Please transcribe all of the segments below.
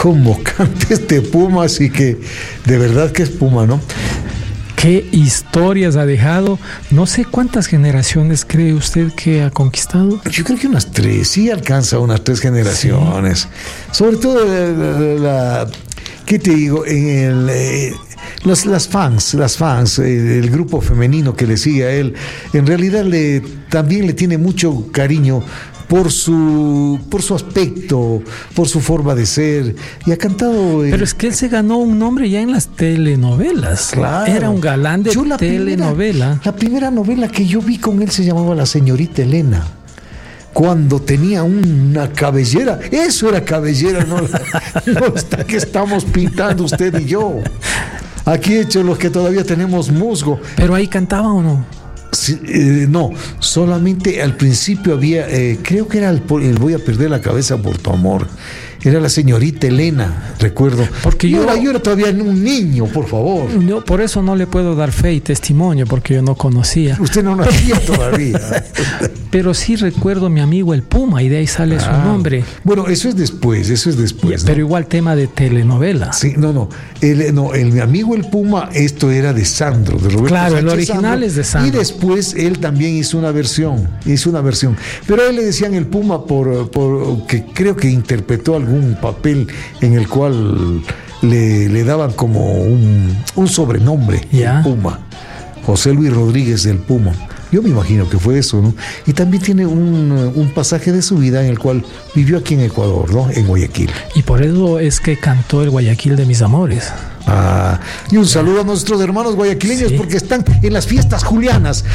cómo canta este Puma, así que de verdad que es Puma, ¿no? ¿Qué historias ha dejado? No sé cuántas generaciones cree usted que ha conquistado. Yo creo que unas 3, sí alcanza unas 3 generaciones. Sí. Sobre todo ¿qué te digo? Las fans, el grupo femenino que le sigue a él, en realidad también le tiene mucho cariño por su aspecto, por su forma de ser, y ha cantado... Pero es que él se ganó un nombre ya en las telenovelas. Claro. Era un galán de telenovela. La primera novela que yo vi con él se llamaba La señorita Elena. Cuando tenía una cabellera, eso era cabellera, no esta que estamos pintando usted y yo. Aquí hechos los que todavía tenemos musgo. ¿Pero ahí cantaba o no? Sí, no, solamente al principio había, creo que era el Voy a perder la cabeza por tu amor. Era la señorita Elena, recuerdo. Porque yo era todavía un niño, por favor. Yo por eso no le puedo dar fe y testimonio, porque yo no conocía. Usted no nacía todavía. Pero sí recuerdo a mi amigo el Puma, y de ahí sale su nombre. Bueno, eso es después. Pero igual tema de telenovela. Sí, mi amigo el Puma, esto era de Sandro, de Roberto Claro, Sánchez el original Sandro, es de Sandro. Y después él también hizo una versión. Pero a él le decían el Puma que creo que interpretó algún papel en el cual le daban como un sobrenombre, el Puma. José Luis Rodríguez del Puma. Yo me imagino que fue eso, ¿no? Y también tiene un pasaje de su vida en el cual vivió aquí en Ecuador, ¿no? En Guayaquil. Y por eso es que cantó el Guayaquil de mis amores. Y un saludo a nuestros hermanos guayaquileños, sí, porque están en las fiestas julianas,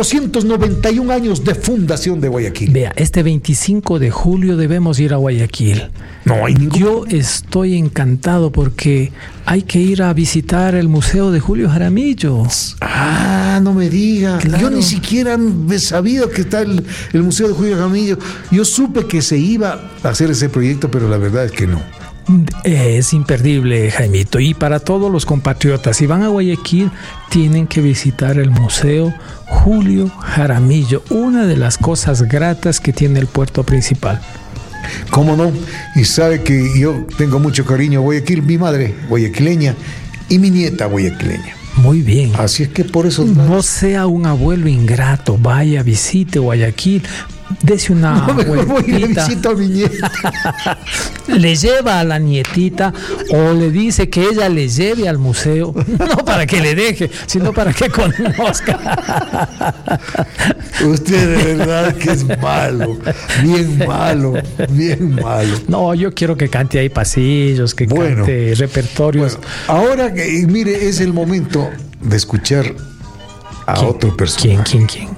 491 años de fundación de Guayaquil. Vea, este 25 de julio debemos ir a Guayaquil. No hay ningún... Yo estoy encantado porque hay que ir a visitar el Museo de Julio Jaramillo. No me diga. Claro. Yo ni siquiera he sabido que está el Museo de Julio Jaramillo. Yo supe que se iba a hacer ese proyecto, pero la verdad es que no. Es imperdible, Jaimito. Y para todos los compatriotas, si van a Guayaquil, tienen que visitar el Museo Julio Jaramillo, una de las cosas gratas que tiene el puerto principal. ¿Cómo no? Y sabe que yo tengo mucho cariño a Guayaquil, mi madre guayaquileña y mi nieta guayaquileña. Muy bien. Así es que por eso... No sea un abuelo ingrato, vaya, visite Guayaquil. Dese una vueltita. A mi nieta. Le lleva a la nietita o le dice que ella le lleve al museo, no para que le deje, sino para que conozca. Usted de verdad que es malo, bien malo. No, yo quiero que cante ahí pasillos, que cante repertorios. Bueno, ahora, mire, es el momento de escuchar a otro personaje. ¿Quién?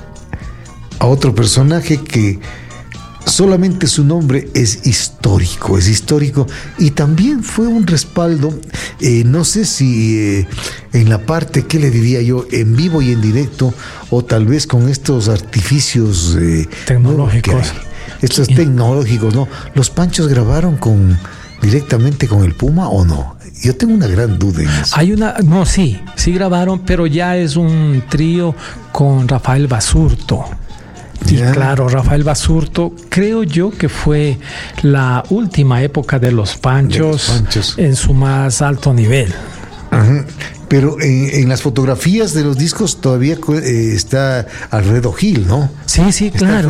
A otro personaje que solamente su nombre es histórico y también fue un respaldo, no sé si en la parte, ¿qué le diría yo? En vivo y en directo, o tal vez con estos artificios tecnológicos. Estos tecnológicos, ¿no? ¿Los Panchos grabaron directamente con el Puma o no? Yo tengo una gran duda en eso. Sí grabaron, pero ya es un trío con Rafael Basurto. Y claro, Rafael Basurto, creo yo que fue la última época de los Panchos en su más alto nivel. Ajá. Pero en las fotografías de los discos todavía está Alfredo Gil, ¿no? Sí, claro.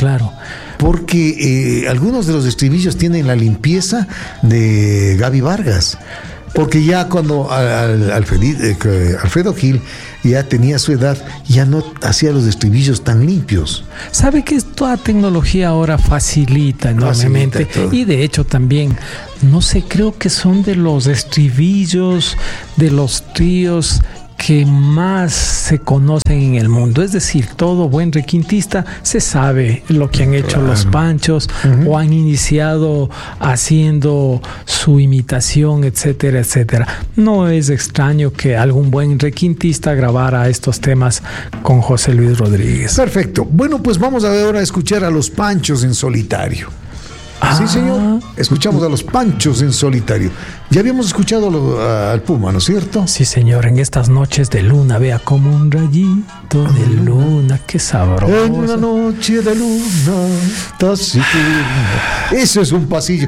Porque algunos de los estribillos tienen la limpieza de Gaby Vargas. Porque ya cuando Alfredo Gil ya tenía su edad, ya no hacía los estribillos tan limpios. ¿Sabe que toda tecnología ahora facilita enormemente? Y de hecho también, no sé, creo que son de los estribillos, de los tríos que más se conocen en el mundo. Es decir, todo buen requintista se sabe lo que han hecho los Panchos, o han iniciado haciendo su imitación, etcétera, etcétera. No es extraño que algún buen requintista grabara estos temas con José Luis Rodríguez. Perfecto. Bueno, pues vamos ahora a escuchar a los Panchos en solitario. Sí, señor. Escuchamos a los Panchos en solitario. Ya habíamos escuchado al Puma, ¿no es cierto? Sí, señor. En estas noches de luna, vea como un rayito de luna. Qué sabroso. En una noche de luna taciturna. Eso es un pasillo.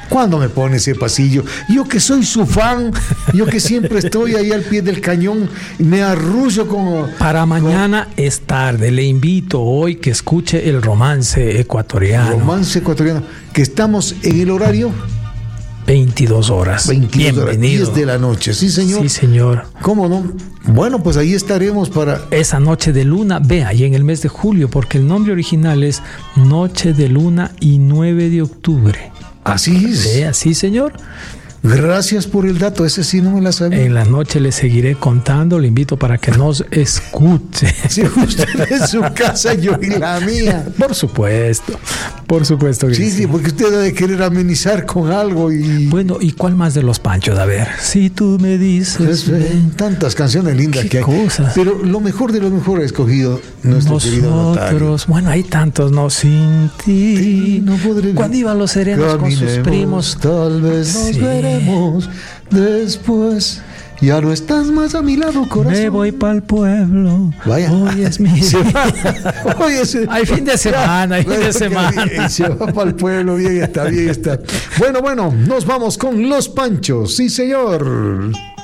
¿Cuándo me pone ese pasillo? Yo que soy su fan, yo que siempre estoy ahí al pie del cañón, me arrullo como... Para mañana es tarde, le invito hoy que escuche el romance ecuatoriano. Romance ecuatoriano, que estamos en el horario... 22 horas. 22 horas, 10 de la noche, ¿sí, señor? Sí, señor. ¿Cómo no? Bueno, pues ahí estaremos para... Esa noche de luna, vea, y en el mes de julio, porque el nombre original es Noche de Luna y 9 de octubre. Así es. Vea, sí, señor. Gracias por el dato, ese sí no me la sabía. En la noche le seguiré contando, le invito para que nos escuche. Si usted en su casa, yo en la mía. Por supuesto que sí. Sí, porque usted debe querer amenizar con algo y... Bueno, ¿y cuál más de los Panchos? A ver, si tú me dices... tantas canciones lindas que hay. Cosas. Pero lo mejor de lo mejor ha escogido nuestro querido notario. Bueno, hay tantos, ¿no? Sin ti. No podré... Cuando iban los serenos con sus primos. Tal vez nos veremos después. Ya no estás más a mi lado, corazón. Me voy pa'l pueblo. Vaya. Hoy es mi... Hay fin de semana, hay fin de semana. Se va pa'l pueblo, bien está. Bueno, nos vamos con los Panchos. Sí, señor.